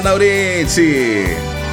Na Oriente.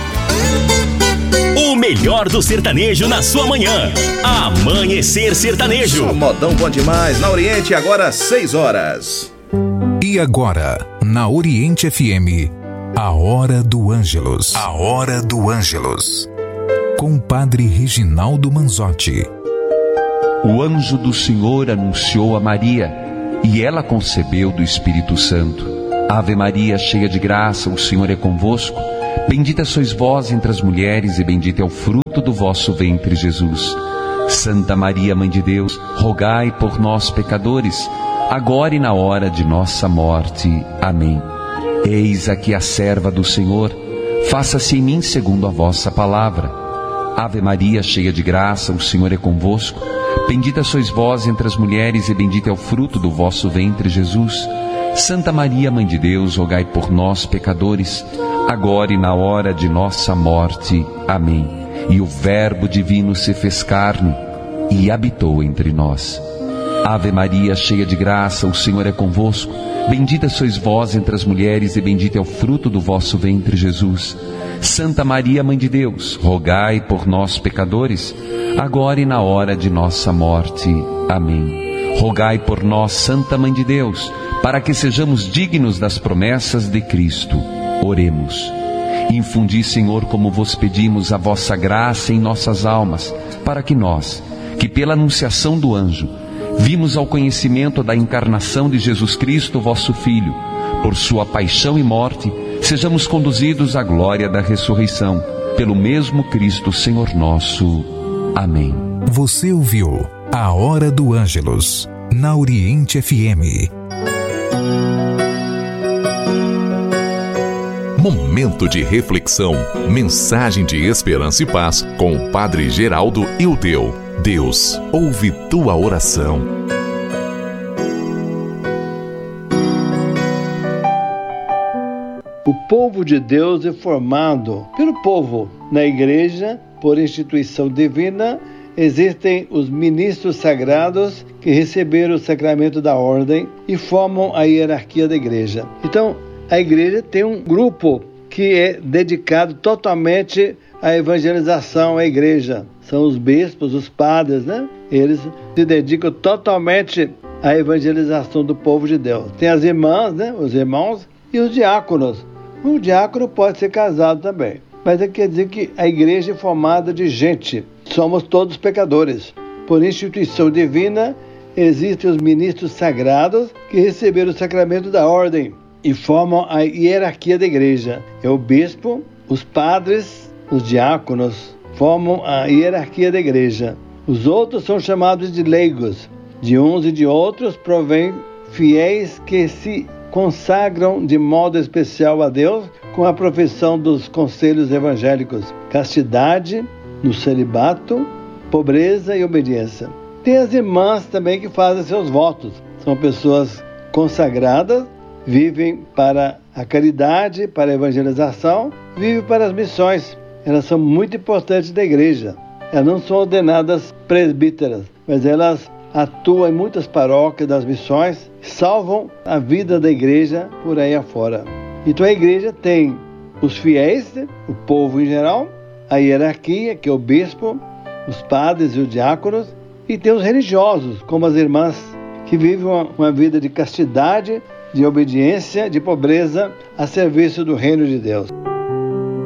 O melhor do sertanejo na sua manhã. Amanhecer Sertanejo. Só modão bom demais. Na Oriente, agora 6 horas. E agora, na Oriente FM, a Hora do Ângelus. A Hora do Ângelus. Com o Padre Reginaldo Manzotti. O anjo do Senhor anunciou a Maria, e ela concebeu do Espírito Santo. Ave Maria, cheia de graça, o Senhor é convosco. Bendita sois vós entre as mulheres, e bendito é o fruto do vosso ventre, Jesus. Santa Maria, Mãe de Deus, rogai por nós, pecadores, agora e na hora de nossa morte. Amém. Eis aqui a serva do Senhor, faça-se em mim segundo a vossa palavra. Ave Maria, cheia de graça, o Senhor é convosco. Bendita sois vós entre as mulheres, e bendito é o fruto do vosso ventre, Jesus. Santa Maria, Mãe de Deus, rogai por nós, pecadores, agora e na hora de nossa morte. Amém. E o Verbo divino se fez carne e habitou entre nós. Ave Maria, cheia de graça, o Senhor é convosco. Bendita sois vós entre as mulheres, e bendito é o fruto do vosso ventre, Jesus. Santa Maria, Mãe de Deus, rogai por nós, pecadores, agora e na hora de nossa morte. Amém. Rogai por nós, Santa Mãe de Deus, para que sejamos dignos das promessas de Cristo. Oremos. Infundi, Senhor, como vos pedimos, a vossa graça em nossas almas, para que nós, que pela anunciação do anjo, vimos ao conhecimento da encarnação de Jesus Cristo, vosso Filho, por sua paixão e morte, sejamos conduzidos à glória da ressurreição, pelo mesmo Cristo, Senhor nosso. Amém. Você ouviu a Hora do Ângelus, na Oriente FM. Momento de reflexão, mensagem de esperança e paz com o Padre Geraldo Ildeu. Deus ouve tua oração. O povo de Deus é formado pelo povo. Na igreja, por instituição divina, existem os ministros sagrados que receberam o sacramento da ordem e formam a hierarquia da igreja. Então, a igreja tem um grupo que é dedicado totalmente à evangelização à igreja. São os bispos, os padres, né? Eles se dedicam totalmente à evangelização do povo de Deus. Tem as irmãs, né? Os irmãos e os diáconos. O diácono pode ser casado também. Mas quer dizer que a igreja é formada de gente. Somos todos pecadores. Por instituição divina, existem os ministros sagrados que receberam o sacramento da ordem e formam a hierarquia da igreja. É o bispo, os padres, os diáconos, formam a hierarquia da igreja. Os outros são chamados de leigos. De uns e de outros provém fiéis que se consagram de modo especial a Deus com a profissão dos conselhos evangélicos: castidade, no celibato, pobreza e obediência. Tem as irmãs também que fazem seus votos. São pessoas consagradas, vivem para a caridade, para a evangelização, vivem para as missões. Elas são muito importantes da igreja. Elas não são ordenadas presbíteras, mas elas atuam em muitas paróquias das missões, salvam a vida da igreja por aí afora. Então a igreja tem os fiéis, o povo em geral, a hierarquia, que é o bispo, os padres e os diáconos, e tem os religiosos, como as irmãs, que vivem uma vida de castidade, de obediência, de pobreza, a serviço do reino de Deus.